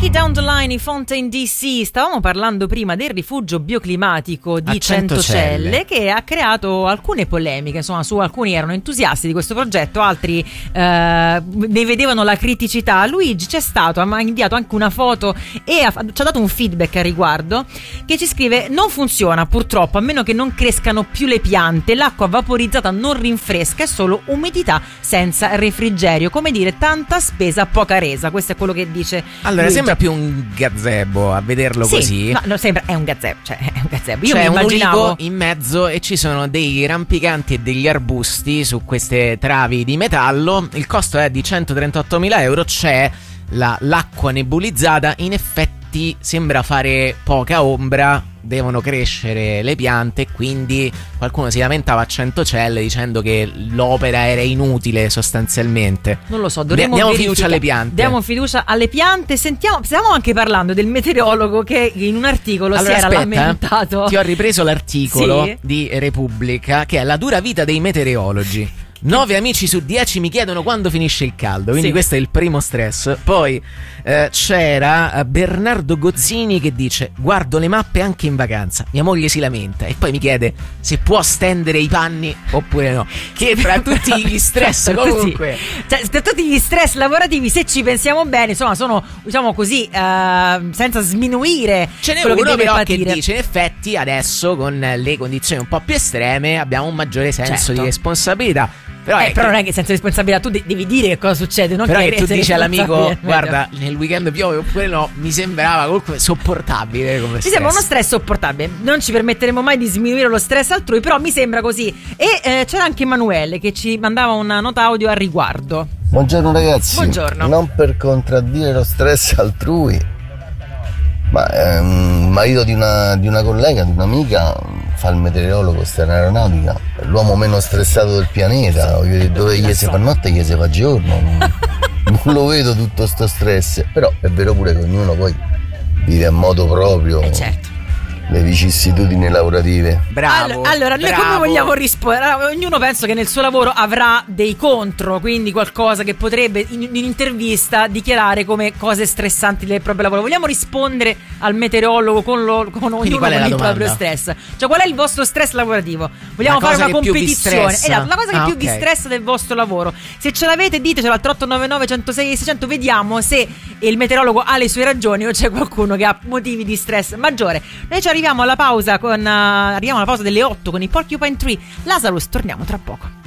Take It Down the Line, i Fontaine DC. Stavamo parlando prima del rifugio bioclimatico di Centocelle, che ha creato alcune polemiche. Insomma, su alcuni erano entusiasti di questo progetto, altri ne vedevano la criticità. Luigi c'è stato, ha inviato anche una foto e ci ha dato un feedback a riguardo, che ci scrive: non funziona purtroppo, a meno che non crescano più le piante, l'acqua vaporizzata non rinfresca, è solo umidità senza refrigerio, come dire tanta spesa poca resa. Questo è quello che dice. Allora Luigi. sembra più un gazebo a vederlo sì, così. no, sembra, è un gazebo, cioè è un gazebo. Io c'è mi immaginavo un ulivo in mezzo e ci sono dei rampicanti e degli arbusti su queste travi di metallo. Il costo è di 138.000 euro. C'è l'acqua nebulizzata. In effetti sembra fare poca ombra, devono crescere le piante, quindi qualcuno si lamentava a Centocelle dicendo che l'opera era inutile sostanzialmente. Non lo so, dovremmo diamo fiducia alle piante. Diamo fiducia alle piante. Stiamo anche parlando del meteorologo che in un articolo si era lamentato. Ti ho ripreso l'articolo sì? di Repubblica, che è la dura vita dei meteorologi. 9 amici su 10 mi chiedono quando finisce il caldo, quindi questo è il primo stress. Poi c'era Bernardo Gozzini che dice: guardo le mappe anche in vacanza, mia moglie si lamenta e poi mi chiede se può stendere i panni oppure no. Che fra tutti gli stress comunque, cioè, tutti gli stress lavorativi, se ci pensiamo bene, insomma, sono, diciamo così, senza sminuire ce n'è quello uno che deve però patire. che dice: in effetti adesso con le condizioni un po' più estreme abbiamo un maggiore senso di responsabilità. Però non è che senza responsabilità tu devi dire che cosa succede, non però che tu dici all'amico: guarda, meglio. nel weekend piove oppure no. Mi sembrava comunque sopportabile come stress. Mi sembra uno stress sopportabile. Non ci permetteremo mai di sminuire lo stress altrui, però mi sembra così. E c'era anche Emanuele che ci mandava una nota audio a riguardo. Buongiorno ragazzi. Buongiorno. Non per contraddire lo stress altrui, ma un marito di una collega, di un'amica, fa il meteorologo, sta in aeronautica, è l'uomo meno stressato del pianeta. Dove gli si fa notte, gli si fa giorno. Non lo vedo tutto sto stress. Però è vero pure che ognuno poi vive a modo proprio. Certo. Le vicissitudini lavorative. Bravo. Allora, noi come vogliamo rispondere? Allora, ognuno penso che nel suo lavoro avrà dei contro, quindi qualcosa che potrebbe in un'intervista dichiarare come cose stressanti del proprio lavoro. Vogliamo rispondere al meteorologo con ognuno con il proprio stress? Cioè, qual è il vostro stress lavorativo? Vogliamo fare una competizione. Esatto, la cosa che più vi stressa del vostro lavoro. Se ce l'avete, ditecelo al 3899 106 600. Vediamo se il meteorologo ha le sue ragioni o c'è qualcuno che ha motivi di stress maggiore. Noi ci arriviamo alla pausa delle 8 con i Porcupine Tree. Lazarus, torniamo tra poco.